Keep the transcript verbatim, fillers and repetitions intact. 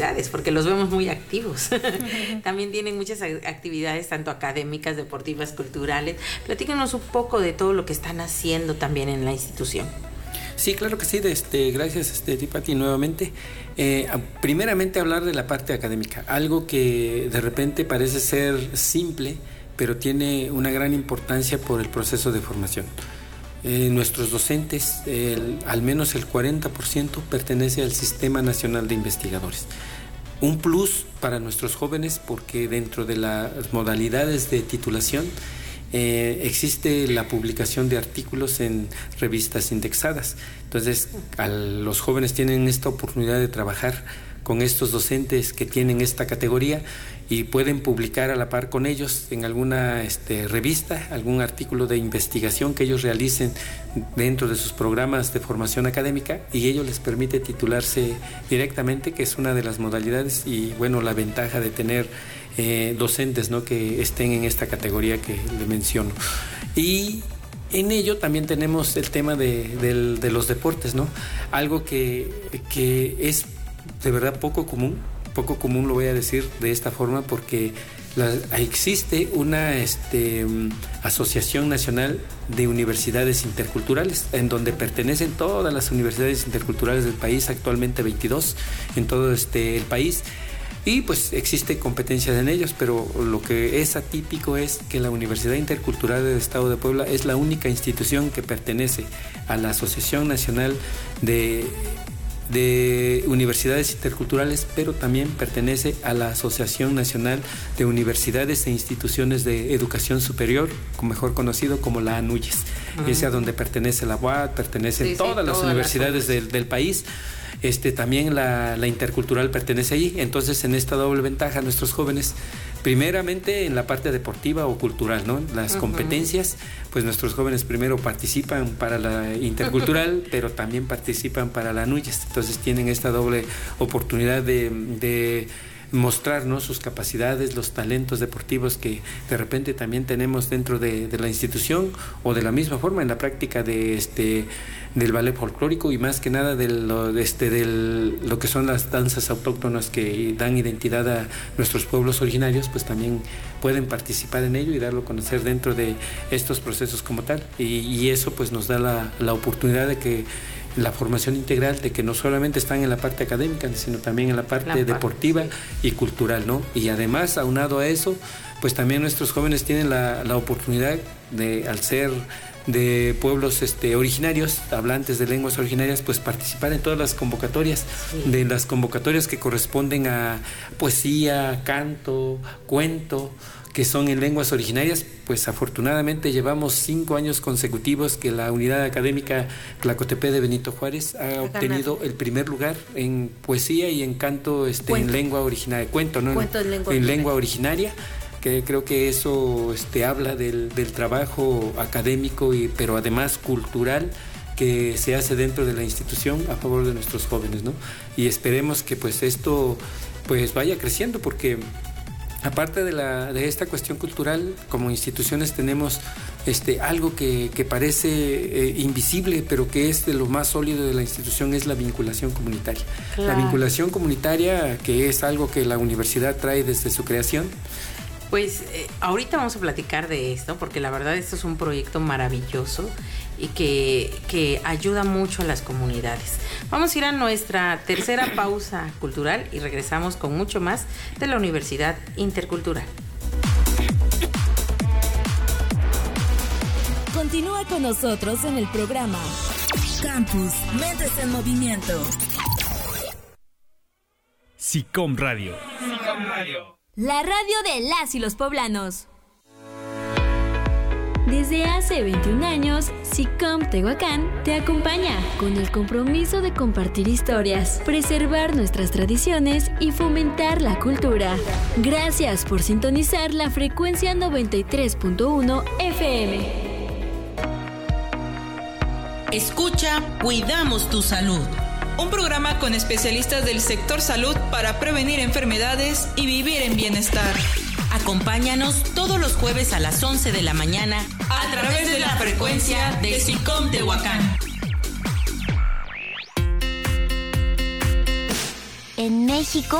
actividades, porque los vemos muy activos. También tienen muchas actividades, tanto académicas, deportivas, culturales. Platícanos un poco de todo lo que están haciendo también en la institución. Sí, claro que sí. Este, gracias, este, Tipati, nuevamente. Eh, primeramente hablar de la parte académica, algo que de repente parece ser simple, pero tiene una gran importancia por el proceso de formación. Eh, nuestros docentes, el, al menos el cuarenta por ciento pertenece al Sistema Nacional de Investigadores. Un plus para nuestros jóvenes porque dentro de las modalidades de titulación Eh, existe la publicación de artículos en revistas indexadas. Entonces, a los jóvenes tienen esta oportunidad de trabajar con estos docentes que tienen esta categoría y pueden publicar a la par con ellos en alguna este, revista, algún artículo de investigación que ellos realicen dentro de sus programas de formación académica, y ello les permite titularse directamente, que es una de las modalidades y, bueno, la ventaja de tener Eh, docentes, ¿no?, que estén en esta categoría que le menciono. Y en ello también tenemos el tema de, de, de los deportes, ¿no? Algo que, que es de verdad poco común, poco común lo voy a decir de esta forma, porque la, existe una este, Asociación Nacional de Universidades Interculturales, en donde pertenecen todas las universidades interculturales del país, actualmente veintidós en todo este, el país. Y pues existe competencia en ellos, pero lo que es atípico es que la Universidad Intercultural del Estado de Puebla es la única institución que pertenece a la Asociación Nacional de, de Universidades Interculturales, pero también pertenece a la Asociación Nacional de Universidades e Instituciones de Educación Superior, mejor conocido como la ANUYES. Uh-huh. Es a donde pertenece la U A D, pertenecen sí, todas sí, las todas universidades las del, del país. Este, también la, la intercultural pertenece ahí. Entonces, en esta doble ventaja, nuestros jóvenes, primeramente en la parte deportiva o cultural, ¿no? Las uh-huh. competencias, pues nuestros jóvenes primero participan para la intercultural, pero también participan para la ANUYES. Entonces, tienen esta doble oportunidad de, de mostrar, ¿no?, sus capacidades, los talentos deportivos que de repente también tenemos dentro de, de la institución, o de la misma forma en la práctica de este del ballet folclórico, y más que nada de lo, de este, del, lo que son las danzas autóctonas que dan identidad a nuestros pueblos originarios, pues también pueden participar en ello y darlo a conocer dentro de estos procesos como tal, y, y eso pues nos da la, la oportunidad de que la formación integral, de que no solamente están en la parte académica, sino también en la parte la deportiva parte, sí. y cultural, ¿no? Y además, aunado a eso, pues también nuestros jóvenes tienen la, la oportunidad de, al ser de pueblos este, originarios, hablantes de lenguas originarias, pues participar en todas las convocatorias, sí. de las convocatorias que corresponden a poesía, canto, cuento, que son en lenguas originarias. Pues afortunadamente llevamos cinco años consecutivos que la unidad académica Tlacotepec de Benito Juárez ha a obtenido ganar. el primer lugar en poesía y en canto este, en lengua originaria, cuento, ¿no? Cuento en lengua, en lengua originaria, que creo que eso este, habla del, del trabajo académico, y, pero además cultural, que se hace dentro de la institución a favor de nuestros jóvenes, ¿no? Y esperemos que pues esto pues vaya creciendo, porque aparte de, la, de esta cuestión cultural, como instituciones tenemos este, algo que, que parece eh, invisible, pero que es de lo más sólido de la institución, es la vinculación comunitaria. Claro. La vinculación comunitaria, que es algo que la universidad trae desde su creación. Pues eh, ahorita vamos a platicar de esto, porque la verdad esto es un proyecto maravilloso y que, que ayuda mucho a las comunidades. Vamos a ir a nuestra tercera pausa cultural y regresamos con mucho más de la Universidad Intercultural. Continúa con nosotros en el programa Campus Mentes en Movimiento. SICOM Radio. SICOM Radio. La radio de las y los poblanos. Desde hace veintiún años, SICOM Tehuacán te acompaña con el compromiso de compartir historias, preservar nuestras tradiciones y fomentar la cultura. Gracias por sintonizar la frecuencia noventa y tres punto uno F M. Escucha Cuidamos tu Salud. Un programa con especialistas del sector salud para prevenir enfermedades y vivir en bienestar. Acompáñanos todos los jueves a las once de la mañana a través de la frecuencia de SICOM Tehuacán. En México